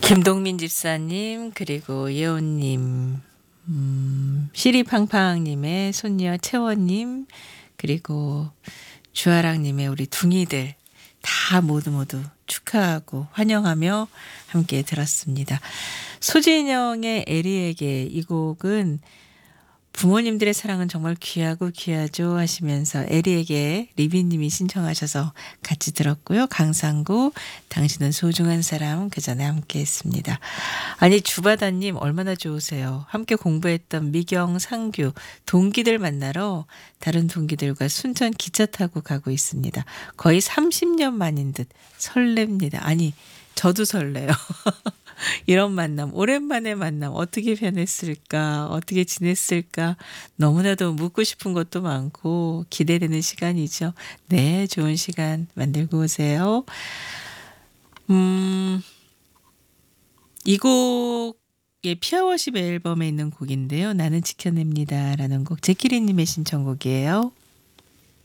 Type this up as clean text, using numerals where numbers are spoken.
김동민 집사님, 그리고 예원님, 시리팡팡님의 손녀 채원님, 그리고 주아랑님의 우리 둥이들 다 모두 축하하고 환영하며 함께 들었습니다. 소진영의 에리에게, 이 곡은 부모님들의 사랑은 정말 귀하고 귀하죠 하시면서 에리에게 리비님이 신청하셔서 같이 들었고요. 강상구 당신은 소중한 사람 그 전에 함께 했습니다. 아니, 주바다님 얼마나 좋으세요. 함께 공부했던 미경, 상규 동기들 만나러 다른 동기들과 순천 기차 타고 가고 있습니다. 거의 30년 만인 듯 설렙니다. 아니, 저도 설레요. 이런 만남, 오랜만에 만남, 어떻게 변했을까, 어떻게 지냈을까, 너무나도 묻고 싶은 것도 많고 기대되는 시간이죠. 네, 좋은 시간 만들고 오세요. 이 곡의 피아워십 앨범에 있는 곡인데요. 나는 지켜냅니다 라는 곡, 제키리님의 신청곡이에요.